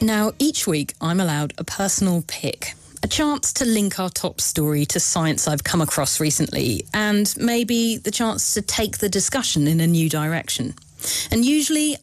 Now, each week I'm allowed a personal pick, a chance to link our top story to science I've come across recently, and maybe the chance to take the discussion in a new direction. And usually